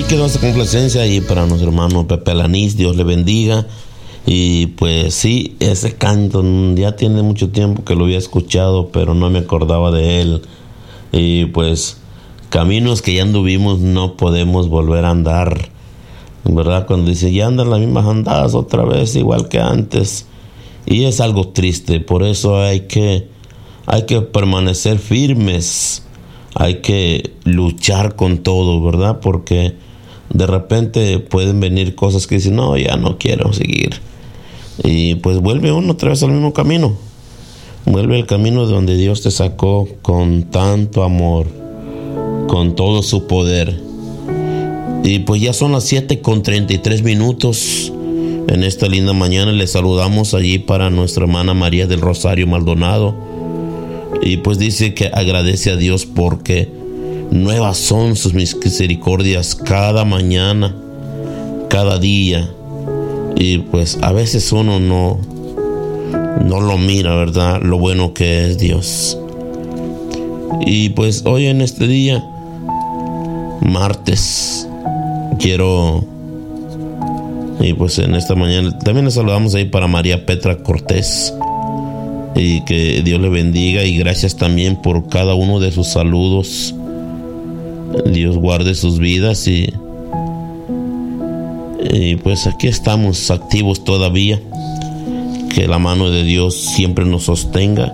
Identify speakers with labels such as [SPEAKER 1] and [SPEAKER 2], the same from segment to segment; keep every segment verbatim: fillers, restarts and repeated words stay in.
[SPEAKER 1] quedó esa complacencia ahí para nuestro hermano Pepe Alanís, Dios le bendiga. Y pues sí, ese canto ya tiene mucho tiempo que lo había escuchado, pero no me acordaba de él. Y pues caminos que ya anduvimos no podemos volver a andar, ¿verdad? Cuando dice ya andan las mismas andadas otra vez igual que antes, y es algo triste. Por eso hay que hay que permanecer firmes, hay que luchar con todo, ¿verdad? Porque de repente pueden venir cosas que dicen no, ya no quiero seguir, y pues vuelve uno otra vez al mismo camino, vuelve al camino de donde Dios te sacó con tanto amor, con todo su poder. Y pues ya son las siete con treinta y tres minutos en esta linda mañana. Les saludamos allí para nuestra hermana María del Rosario Maldonado, y pues dice que agradece a Dios porque nuevas son sus misericordias cada mañana, cada día. Y pues a veces uno no no lo mira, ¿verdad? Lo bueno que es Dios. Y pues hoy en este día, martes, quiero, y pues en esta mañana también le saludamos ahí para María Petra Cortés, y que Dios le bendiga, y gracias también por cada uno de sus saludos. Dios guarde sus vidas, y, y pues aquí estamos activos todavía. Que la mano de Dios siempre nos sostenga.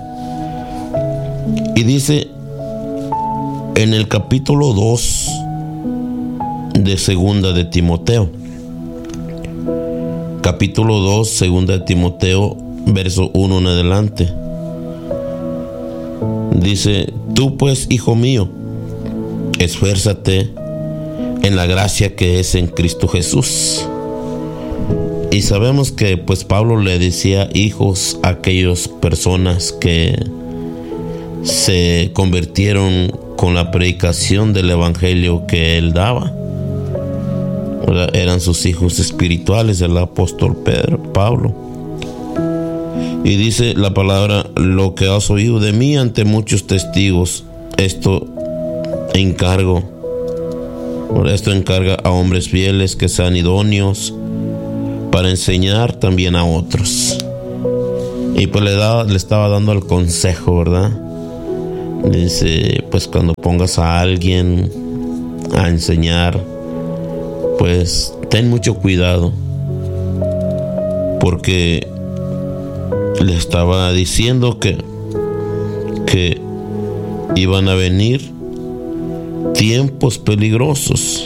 [SPEAKER 1] Y dice en el capítulo dos de segunda de Timoteo, capítulo dos, segunda de Timoteo, verso uno en adelante, dice: tú pues, hijo mío, esfuérzate en la gracia que es en Cristo Jesús. Y sabemos que pues Pablo le decía hijos a aquellas personas que se convirtieron con la predicación del evangelio que él daba. Eran sus hijos espirituales, el apóstol Pedro, Pablo. Y dice la palabra: lo que has oído de mí ante muchos testigos, esto encargo, esto encarga a hombres fieles que sean idóneos para enseñar también a otros. Y pues le, daba, le estaba dando el consejo, ¿verdad? Dice, pues cuando pongas a alguien a enseñar, pues ten mucho cuidado, porque le estaba diciendo que, que iban a venir tiempos peligrosos,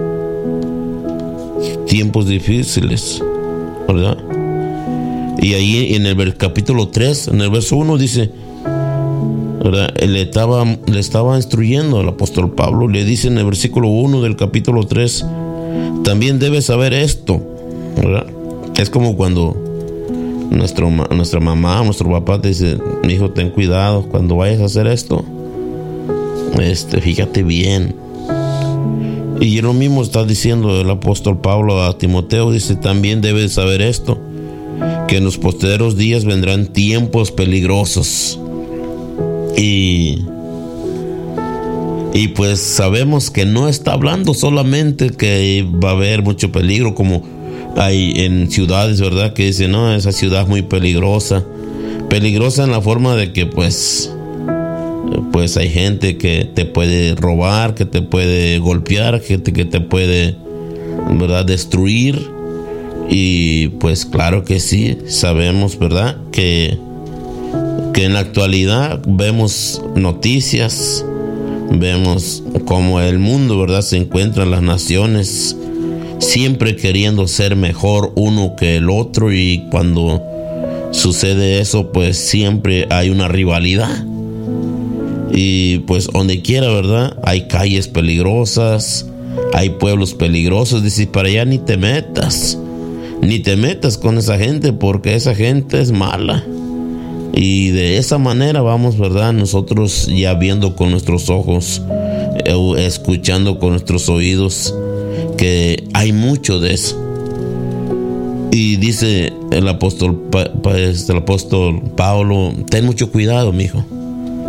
[SPEAKER 1] tiempos difíciles, ¿verdad? Y ahí en el capítulo tres, en el verso uno dice, ¿verdad? Le estaba, le estaba instruyendo al apóstol Pablo, le dice en el versículo uno del capítulo tres: también debes saber esto, ¿verdad? Es como cuando nuestro, nuestra mamá, nuestro papá te dice: mi hijo, ten cuidado cuando vayas a hacer esto, este, fíjate bien. Y lo mismo está diciendo el apóstol Pablo a Timoteo, dice: también debes saber esto, que en los postreros días vendrán tiempos peligrosos. Y, y pues sabemos que no está hablando solamente que va a haber mucho peligro, como hay en ciudades, ¿verdad? Que dicen, no, esa ciudad es muy peligrosa. Peligrosa en la forma de que pues... pues hay gente que te puede robar, que te puede golpear, gente que te puede, ¿verdad?, destruir. Y pues claro que sí, sabemos, ¿verdad?, que, que en la actualidad vemos noticias, vemos cómo el mundo, ¿verdad?, se encuentran las naciones siempre queriendo ser mejor uno que el otro, y cuando sucede eso, pues siempre hay una rivalidad. Y pues donde quiera, ¿verdad?, hay calles peligrosas, hay pueblos peligrosos. Dice, para allá ni te metas, ni te metas con esa gente, porque esa gente es mala. Y de esa manera vamos, ¿verdad?, nosotros ya viendo con nuestros ojos, escuchando con nuestros oídos, que hay mucho de eso. Y dice el apóstol, el apóstol Pablo: ten mucho cuidado, mijo.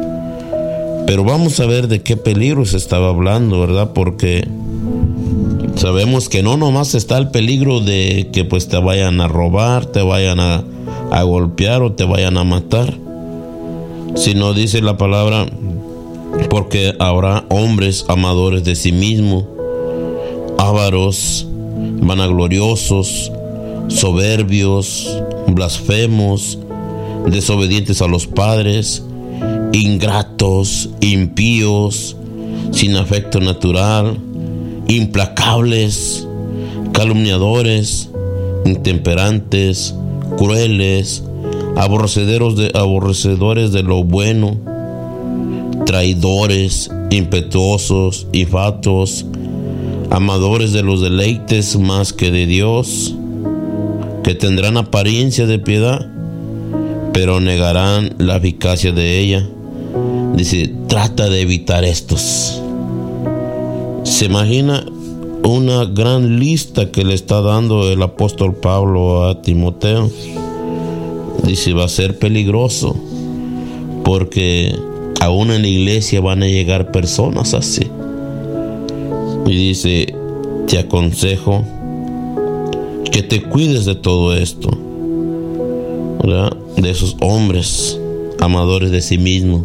[SPEAKER 1] Pero vamos a ver de qué peligro se estaba hablando, ¿verdad? Porque sabemos que no nomás está el peligro de que pues te vayan a robar, te vayan a, a golpear o te vayan a matar, sino dice la palabra, porque habrá hombres amadores de sí mismos, ávaros, vanagloriosos, soberbios, blasfemos, desobedientes a los padres, ingratos, impíos, sin afecto natural, implacables, calumniadores, intemperantes, crueles, aborrecedores de, aborrecedores de lo bueno, traidores, impetuosos, infatuos, amadores de los deleites más que de Dios, que tendrán apariencia de piedad, pero negarán la eficacia de ella. Dice, trata de evitar estos. Se imagina una gran lista que le está dando el apóstol Pablo a Timoteo. Dice, va a ser peligroso, porque aún en la iglesia van a llegar personas así. Y dice, te aconsejo que te cuides de todo esto, ¿verdad? De esos hombres amadores de sí mismos.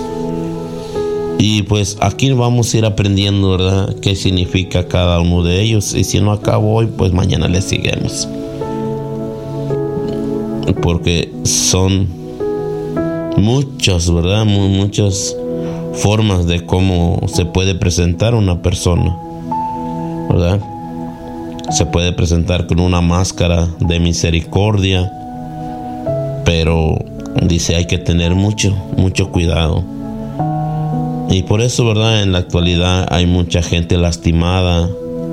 [SPEAKER 1] Y pues aquí vamos a ir aprendiendo, ¿verdad?, qué significa cada uno de ellos. Y si no acabo hoy, pues mañana le seguimos, porque son muchas, ¿verdad?, muchas formas de cómo se puede presentar una persona, ¿verdad? Se puede presentar con una máscara de misericordia, pero dice, hay que tener mucho, mucho cuidado. Y por eso, ¿verdad?, en la actualidad hay mucha gente lastimada,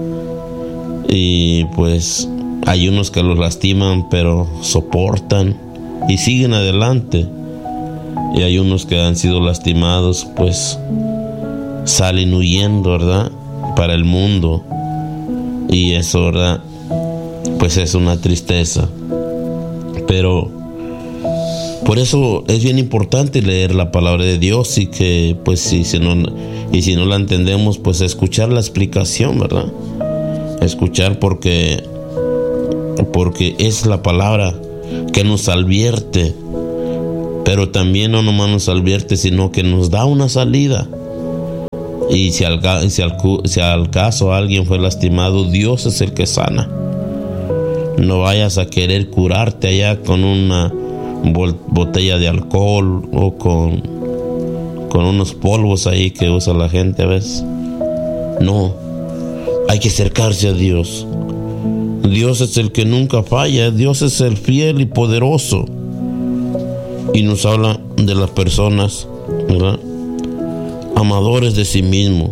[SPEAKER 1] y pues hay unos que los lastiman pero soportan y siguen adelante, y hay unos que han sido lastimados, pues salen huyendo, ¿verdad?, para el mundo. Y eso, ¿verdad?, pues es una tristeza. Pero por eso es bien importante leer la palabra de Dios, y que pues si, si no, y si no la entendemos, pues escuchar la explicación, ¿verdad? Escuchar porque, porque es la palabra que nos advierte, pero también no nomás nos advierte, sino que nos da una salida. Y si al, si, al, si al caso alguien fue lastimado, Dios es el que sana. No vayas a querer curarte allá con una botella de alcohol o con, con unos polvos ahí que usa la gente a veces. No, hay que acercarse a Dios. Dios es el que nunca falla. Dios es el fiel y poderoso. Y nos habla de las personas, ¿verdad?, amadores de sí mismo.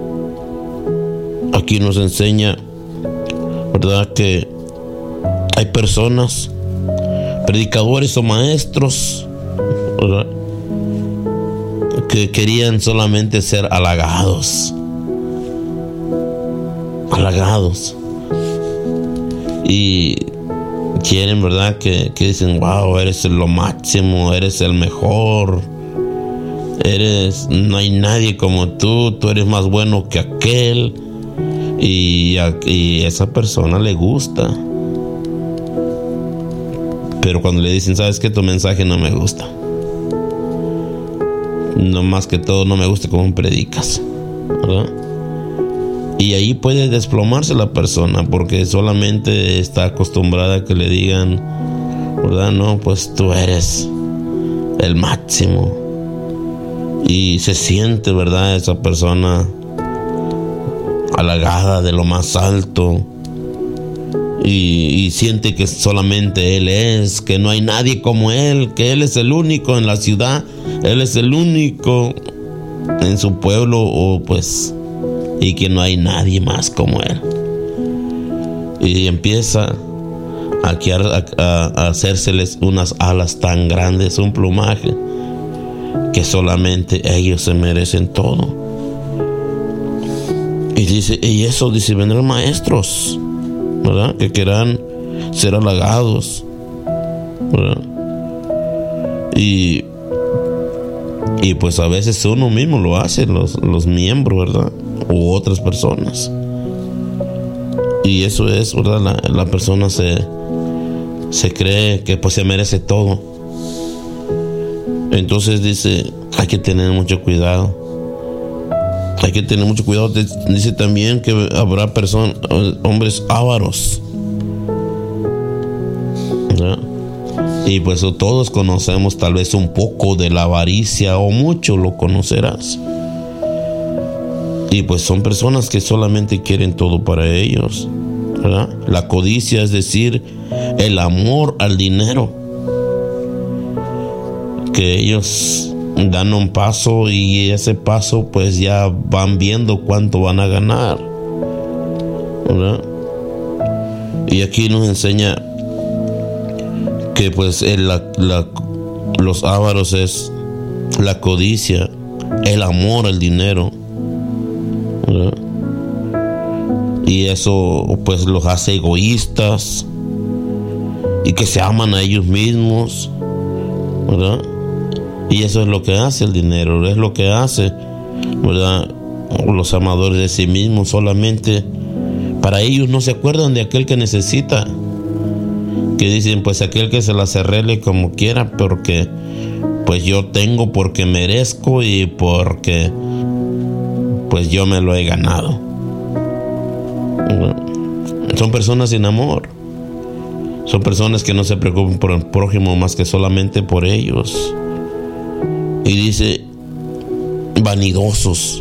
[SPEAKER 1] Aquí nos enseña, ¿verdad?, que hay personas, predicadores o maestros, ¿verdad?, que querían solamente ser halagados, halagados, y quieren, ¿verdad?, que, que dicen, wow, eres lo máximo, eres el mejor, eres, no hay nadie como tú, tú eres más bueno que aquel, y a y esa persona le gusta. Pero cuando le dicen, ¿sabes qué? Tu mensaje no me gusta. No, más que todo, no me gusta cómo predicas, ¿verdad? Y ahí puede desplomarse la persona, porque solamente está acostumbrada a que le digan, ¿verdad? No, pues tú eres el máximo. Y se siente, ¿verdad?, esa persona halagada de lo más alto. Y, y siente que solamente él es, que no hay nadie como él, que él es el único en la ciudad, él es el único en su pueblo, o pues, y que no hay nadie más como él. Y empieza a, a, a, a hacérseles unas alas tan grandes, un plumaje, que solamente ellos se merecen todo. Y dice, y eso dice, vendrán maestros, ¿verdad?, que quieran ser halagados, ¿verdad? Y, y pues a veces uno mismo lo hace, los, los miembros, ¿verdad?, u otras personas. Y eso es, ¿verdad? La, la persona se, se cree que pues se merece todo. Entonces dice, hay que tener mucho cuidado. Hay que tener mucho cuidado. Dice también que habrá personas, hombres ávaros, ¿verdad? Y pues todos conocemos tal vez un poco de la avaricia, o mucho lo conocerás. Y pues son personas que solamente quieren todo para ellos, ¿verdad? La codicia, es decir, el amor al dinero. Que ellos dan un paso y ese paso pues ya van viendo cuánto van a ganar, ¿verdad? Y aquí nos enseña que pues el, la, la, los ávaros es la codicia, el amor al dinero, ¿verdad? Y eso pues los hace egoístas y que se aman a ellos mismos, ¿verdad? Y eso es lo que hace el dinero, es lo que hace, ¿verdad? Los amadores de sí mismos, solamente para ellos no se acuerdan de aquel que necesita. Que dicen, pues aquel que se las arregle como quiera, porque pues yo tengo, porque merezco y porque pues yo me lo he ganado. Son personas sin amor. Son personas que no se preocupan por el prójimo más que solamente por ellos. Y dice, vanidosos.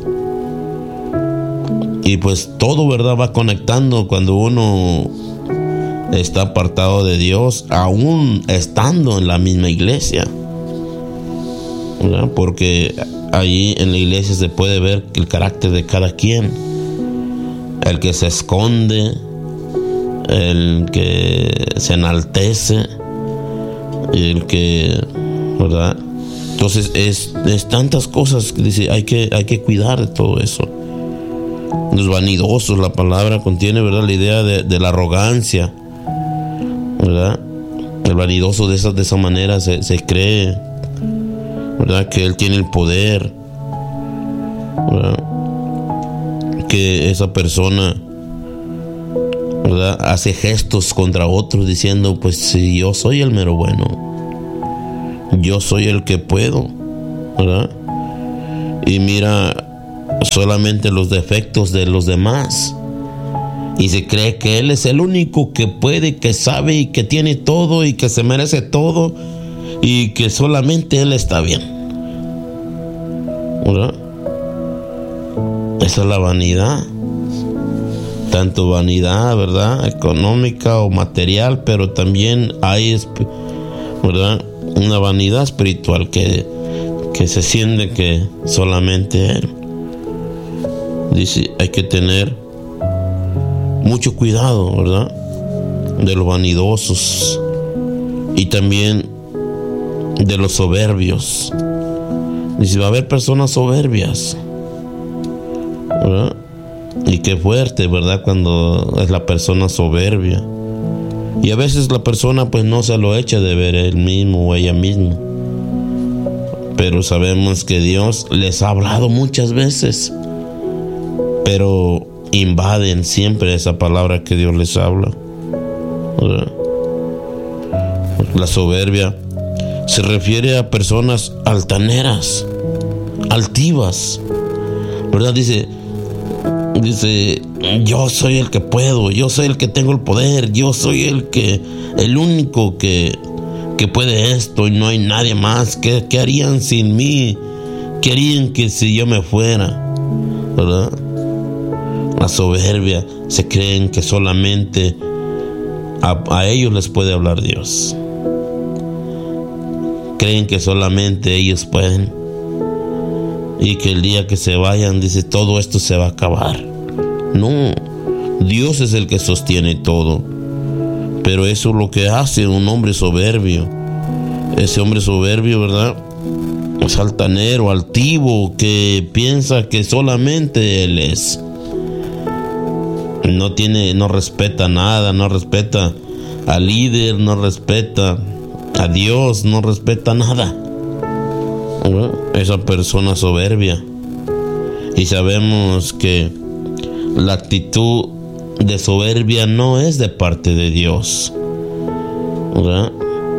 [SPEAKER 1] Y pues todo, ¿verdad?, va conectando cuando uno está apartado de Dios, aún estando en la misma iglesia, ¿verdad? Porque allí en la iglesia se puede ver el carácter de cada quien. El que se esconde, el que se enaltece, el que, ¿verdad? Entonces es, es tantas cosas que dice, hay que, hay que cuidar de todo eso. Los vanidosos, la palabra contiene, ¿verdad?, la idea de, de la arrogancia, ¿verdad? El vanidoso de esa, de esa manera se, se cree, ¿verdad?, que él tiene el poder, ¿verdad?, que esa persona, ¿verdad?, hace gestos contra otros diciendo, pues si yo soy el mero bueno, yo soy el que puedo, ¿verdad? Y mira solamente los defectos de los demás y se cree que él es el único que puede, que sabe y que tiene todo y que se merece todo y que solamente él está bien, ¿verdad? Esa es la vanidad, tanto vanidad, ¿verdad?, económica o material, pero también hay, ¿verdad?, una vanidad espiritual que, que se siente que solamente él. Dice, hay que tener mucho cuidado, ¿verdad?, de los vanidosos y también de los soberbios. Dice, va a haber personas soberbias, ¿verdad? Y qué fuerte, ¿verdad?, cuando es la persona soberbia. Y a veces la persona pues no se lo echa de ver él mismo o ella misma. Pero sabemos que Dios les ha hablado muchas veces, pero invaden siempre esa palabra que Dios les habla, ¿verdad? La soberbia se refiere a personas altaneras, altivas, ¿verdad? Dice, dice, yo soy el que puedo, yo soy el que tengo el poder, yo soy el que, el único que, que puede esto y no hay nadie más. ¿Qué, qué harían sin mí? ¿Qué harían que si yo me fuera? ¿Verdad? La soberbia, se creen que solamente a, a ellos les puede hablar Dios. Creen que solamente ellos pueden y que el día que se vayan, dice, todo esto se va a acabar. No, Dios es el que sostiene todo. Pero eso es lo que hace un hombre soberbio. Ese hombre soberbio, ¿verdad?, es altanero, altivo, que piensa que solamente él es. No tiene, no respeta nada, no respeta al líder, no respeta a Dios, no respeta nada, ¿verdad? Esa persona soberbia. Y sabemos que la actitud de soberbia no es de parte de Dios, ¿verdad?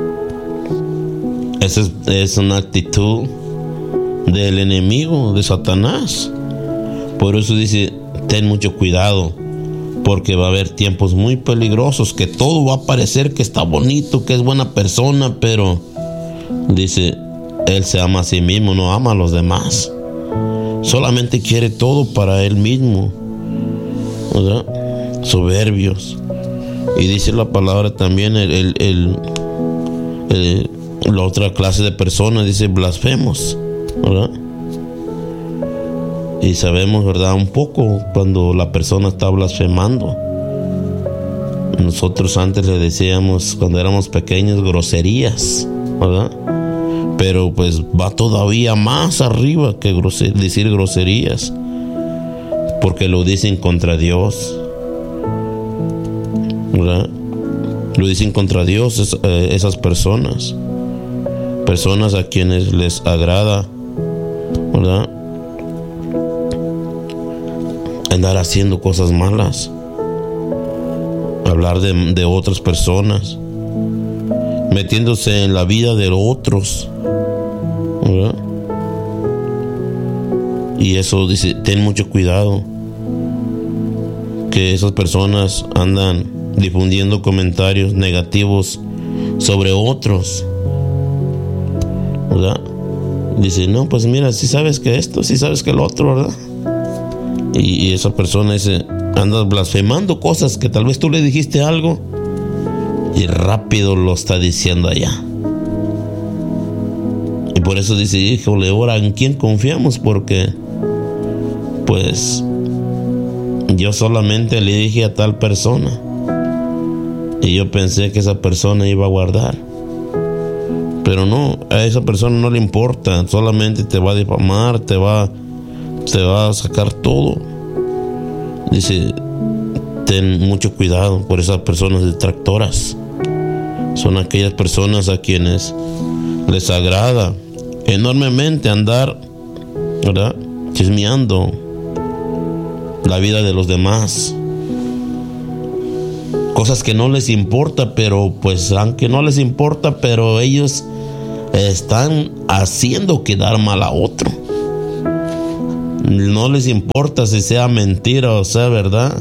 [SPEAKER 1] Esa es, es una actitud del enemigo, de Satanás. Por eso dice, ten mucho cuidado, porque va a haber tiempos muy peligrosos, que todo va a parecer que está bonito, que es buena persona, pero dice, él se ama a sí mismo, no ama a los demás. Solamente quiere todo para él mismo, ¿verdad? Soberbios. Y dice la palabra también, el, el, el, el, la otra clase de personas, dice blasfemos, ¿verdad? Y sabemos, ¿verdad?, un poco cuando la persona está blasfemando. Nosotros antes le decíamos, cuando éramos pequeños, groserías, ¿verdad? Pero pues va todavía más arriba que groser- decir groserías, porque lo dicen contra Dios, ¿verdad? Lo dicen contra Dios es, eh, esas personas, personas a quienes les agrada, ¿verdad?, andar haciendo cosas malas, hablar de, de otras personas, metiéndose en la vida de otros, ¿verdad? Y eso dice, ten mucho cuidado, que esas personas andan difundiendo comentarios negativos sobre otros, ¿verdad? Dice, no, pues mira, si sabes que esto, si sabes que lo otro, ¿verdad? Y, y esa persona dice, anda blasfemando cosas que tal vez tú le dijiste algo y rápido lo está diciendo allá. Y por eso dice, híjole, ahora ¿en quién confiamos? Porque pues yo solamente le dije a tal persona y yo pensé que esa persona iba a guardar, pero no, a esa persona no le importa, solamente te va a difamar, te va, te va a sacar todo. Dice, ten mucho cuidado por esas personas detractoras. Son aquellas personas a quienes les agrada enormemente andar, ¿verdad?, chismeando la vida de los demás, cosas que no les importa, pero pues aunque no les importa, pero ellos están haciendo quedar mal a otro. No les importa si sea mentira o sea verdad.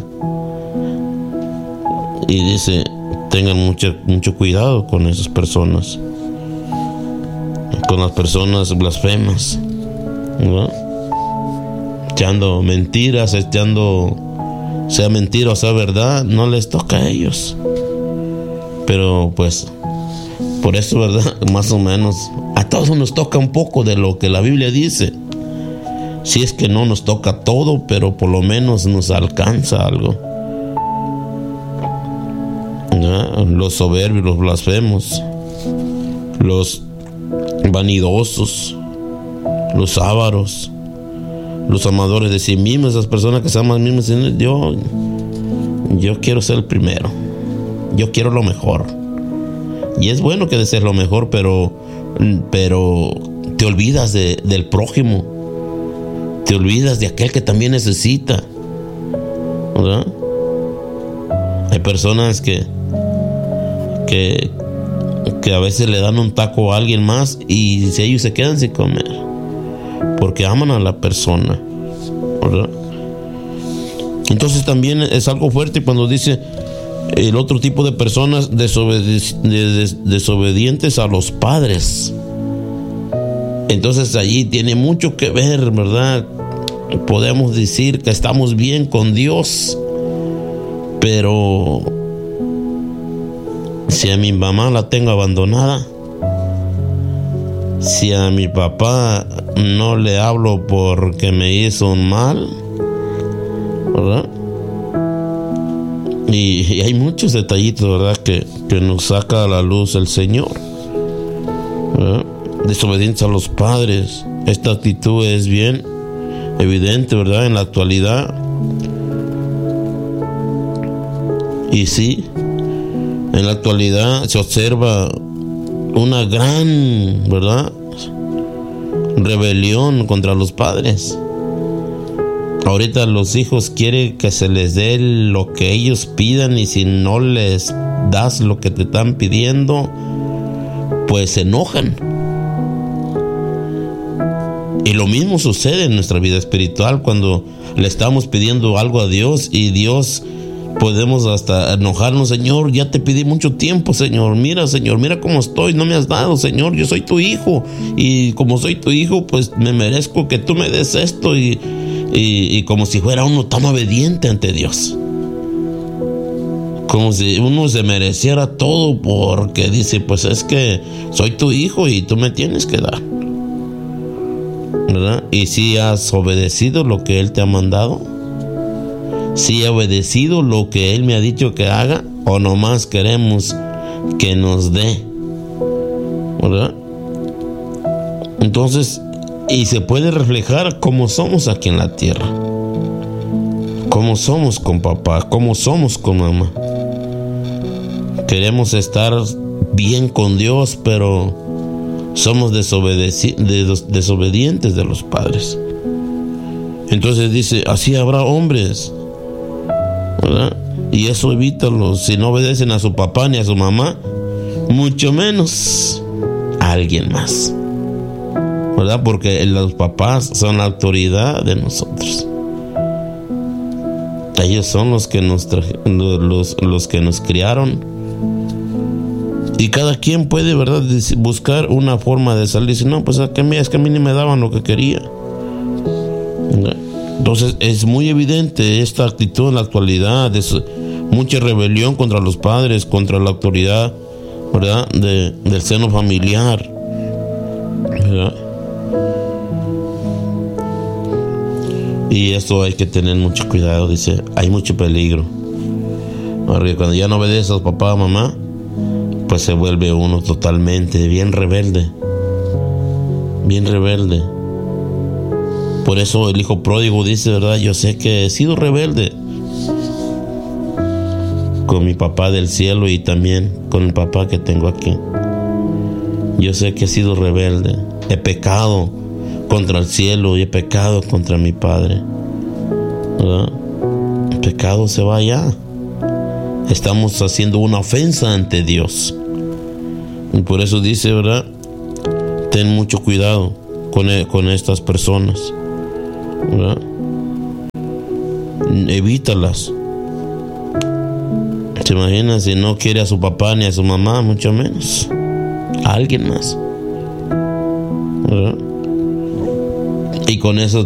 [SPEAKER 1] Y dice, tengan mucho, mucho cuidado con esas personas, con las personas blasfemas, ¿verdad?, echando mentiras, echando, sea mentira o sea verdad, no les toca a ellos. Pero pues por eso, ¿verdad?, más o menos a todos nos toca un poco de lo que la Biblia dice. Si es que no nos toca todo, pero por lo menos nos alcanza algo, ¿ya? Los soberbios, los blasfemos, los vanidosos, los ávaros, los amadores de sí mismos, esas personas que se aman a sí mismos, dicen, yo, yo quiero ser el primero, yo quiero lo mejor. Y es bueno que desees lo mejor, pero, pero te olvidas de, del prójimo. Te olvidas de aquel que también necesita, ¿verdad? Hay personas que, que, que a veces le dan un taco a alguien más y si ellos se quedan sin comer, porque aman a la persona, ¿verdad? Entonces también es algo fuerte cuando dice el otro tipo de personas desobedi- des- desobedientes a los padres. Entonces allí tiene mucho que ver, ¿verdad? Podemos decir que estamos bien con Dios, pero si a mi mamá la tengo abandonada, si a mi papá no le hablo porque me hizo un mal, ¿verdad? Y, y hay muchos detallitos, ¿verdad?, que, que nos saca a la luz el Señor, ¿verdad? Desobediencia a los padres. Esta actitud es bien evidente, ¿verdad?, en la actualidad. Y sí, en la actualidad se observa una gran, ¿verdad?, rebelión contra los padres. Ahorita los hijos quieren que se les dé lo que ellos pidan, y si no les das lo que te están pidiendo, pues se enojan. Y lo mismo sucede en nuestra vida espiritual cuando le estamos pidiendo algo a Dios, y Dios podemos hasta enojarnos. Señor, ya te pedí mucho tiempo, Señor. Mira, Señor, mira cómo estoy, no me has dado, Señor. Yo soy tu hijo, y como soy tu hijo, pues me merezco que tú me des esto, y Y, y como si fuera uno tan obediente ante Dios, como si uno se mereciera todo, porque dice, pues es que soy tu hijo y tú me tienes que dar, ¿verdad? Y si has obedecido lo que Él te ha mandado, si he obedecido lo que Él me ha dicho que haga, o nomás queremos que nos dé, ¿verdad? Entonces, y se puede reflejar cómo somos aquí en la tierra, cómo somos con papá, cómo somos con mamá. Queremos estar bien con Dios, pero somos desobedeci- des- desobedientes de los padres. Entonces dice, así habrá hombres, ¿verdad? Y eso evítalo. Si no obedecen a su papá ni a su mamá, mucho menos a alguien más, ¿verdad? Porque los papás son la autoridad de nosotros. Ellos son los que nos traje, los, los que nos criaron. Y cada quien puede, ¿verdad?, buscar una forma de salir. Si no, pues es que a mí ni me daban lo que quería. Entonces es muy evidente esta actitud en la actualidad. Es mucha rebelión contra los padres, contra la autoridad, ¿verdad?, de, del seno familiar, ¿verdad? Y esto hay que tener mucho cuidado. Dice, hay mucho peligro, porque cuando ya no obedeces a papá o mamá, pues se vuelve uno totalmente bien rebelde, bien rebelde. Por eso el hijo pródigo dice, ¿verdad? Yo sé que he sido rebelde con mi papá del cielo y también con el papá que tengo aquí. Yo sé que he sido rebelde, he pecado contra el cielo y he pecado contra mi padre, ¿verdad? El pecado se va allá. Estamos haciendo una ofensa ante Dios. Y por eso dice, ¿verdad?, ten mucho cuidado con, con estas personas, ¿verdad? Evítalas. ¿Se imaginan si no quiere a su papá ni a su mamá, mucho menos a alguien más, ¿verdad? Y con eso